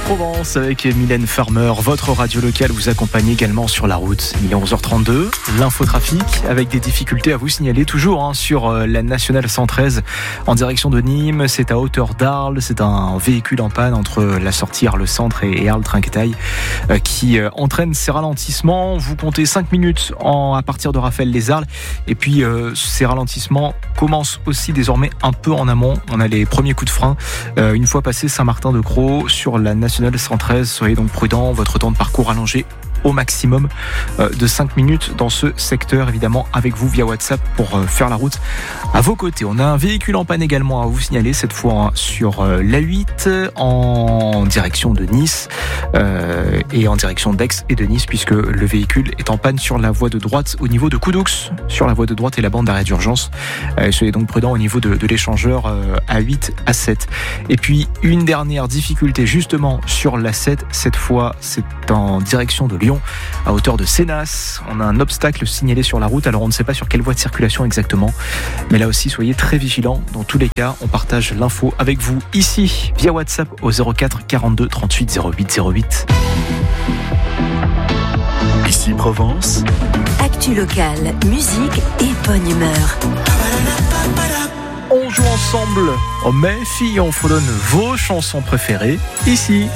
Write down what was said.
Provence avec Mylène Farmer, votre radio locale vous accompagne également sur la route. Il est 11h32, l'infotrafic avec des difficultés à vous signaler toujours sur la nationale 113 en direction de Nîmes. C'est à hauteur d'Arles, c'est un véhicule en panne entre la sortie Arles-Centre et Arles-Trinquetail qui entraîne ces ralentissements. Vous comptez 5 minutes à partir de Raphaël-les-Arles et puis ces ralentissements commencent aussi désormais un peu en amont. On a les premiers coups de frein une fois passé Saint-Martin-de-Crau sur la nationale 113, soyez donc prudents, votre temps de parcours allongé au maximum de 5 minutes dans ce secteur, évidemment avec vous via WhatsApp pour faire la route à vos côtés. On a un véhicule en panne également à vous signaler, cette fois sur l'A8 en direction de Nice et en direction d'Aix et de Nice, puisque le véhicule est en panne sur la voie de droite au niveau de Coudoux, sur la voie de droite et la bande d'arrêt d'urgence. Soyez donc prudents au niveau de l'échangeur A8, A7. Et puis une dernière difficulté justement sur l'A7, cette fois c'est en direction de Lyon, à hauteur de Sénas. On a un obstacle signalé sur la route, alors on ne sait pas sur quelle voie de circulation exactement, mais là aussi soyez très vigilants. Dans tous les cas, on partage l'info avec vous ici via WhatsApp au 04 42 38 08 08. Ici Provence, actu locale, musique et bonne humeur. On joue ensemble. Oh mais filles, on fredonne vos chansons préférées ici